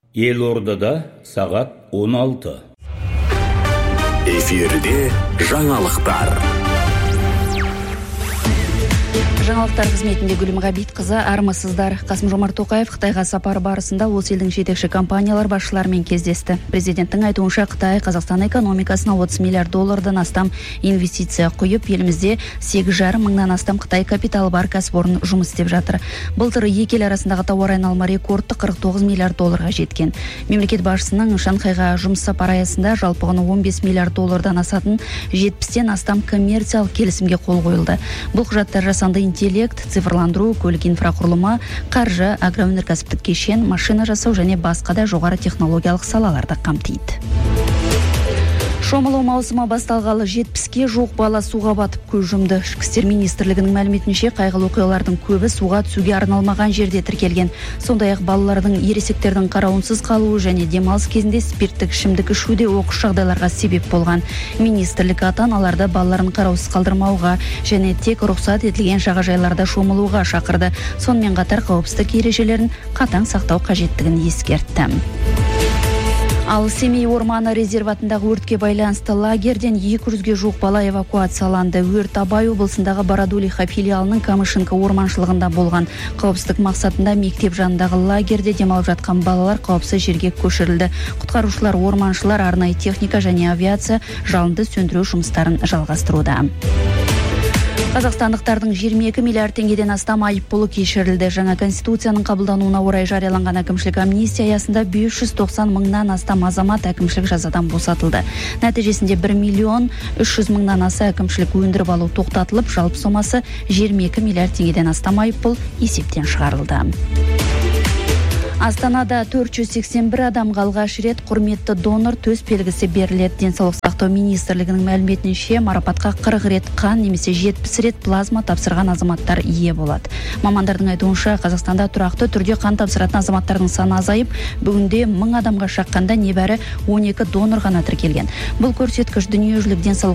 Елордада сағат 16. Эфирде жаңалықтар. Жаңалықтар қызметінде Гүлім Ғабитқызы, армысыздар. Қасым-Жомарт Тоқаев Қытайға сапар барысында осы елдің жетекші компаниялар басшыларымен кездесті. Президенттің айтуынша Қытай Қазақстан экономикасына 30 миллиард доллардан астам инвестиция құйып, елімізде 8,5 мыңнан астам Қытай капиталы бар кәсіпорын жұмыс істеп жатыр. Былтыр екі ел арасындағы тауар айналымы рекордты 49 миллиард долларға жеткен. Мемлекет басшысының Шанхайға жұмыс сапары аясында жалпы құны 15 миллиард доллардан асатын 70-тен астам коммерциялық келісімге қол қойылды. Бұл құжаттар жасанды интеллект, цифрландыру, көлік инфрақұрылымы, қаржы, агроөнеркәсіптік кешен, машина жасау және басқа да жоғары технологиялық салаларды қамтиды. Шомылу маусымы басталғалы 70-ке жуық бала суға батып көз жұмды. Ішкі істер министрлігінің мәліметінше қайғылы оқиғалардың көбі суға түсуге арналмаған жерде тіркелген. Сондай-ақ балалардың ересектердің қарауынсыз қалуы және демалыс кезінде спирттік ішімдік ішуде оқыс жағдайларға себеп болған. Министрлік ата-аналарды балаларын қараусыз қалдырмауға және тек рұқсат етілген жағажайларда шомылуға шақырды. Сонымен қатар қауіпсіздік ережелерін қатаң сақтау қажеттігін ескертті. Ал Семей орманы резерватындағы өртке байланысты лагерден 200-ге жуық бала эвакуацияланды. Өрт Абай облысындағы Бородулиха филиалының Камышинка орманшылығында болған. Қауіпсіздік мақсатында мектеп жанындағы лагерде демалып жатқан балалар қауіпсіз жерге көшірілді. Құтқарушылар, орманшылар, арнайы техника және авиация жалынды сөндіру жұмыстарын жалғастыруда. Қазақстандықтардың 22 миллиард теңгеден астам айыппұлы кешірілді. Жаңа конституцияның қабылдануына орай жарияланған әкімшілік амнистия аясында 590 мыңнан астам азамат әкімшілік жазадан босатылды. Нәтижесінде 1,3 миллион аса әкімшілік өндіріп алу тоқтатылып, жалпы сомасы 22 миллиард теңгеден астам айыппұл есептен шығарылды. Астанада 481 адамға алғаш рет құрметті донор төс белгісі беріледі. Денсаулық сақтау министрлігінің мәліметінше марапатқа 40 рет қан немесе 70 рет плазма тапсырған азаматтар ие болады. Мамандардың айтуынша Қазақстанда тұрақты түрде қан тапсыратын азаматтардың саны азайып, бүгінде 1000 адамға шаққанда небәрі 12 донор ғана тіркелген. Бұл көрсеткіш дүниежүзілік денсаулық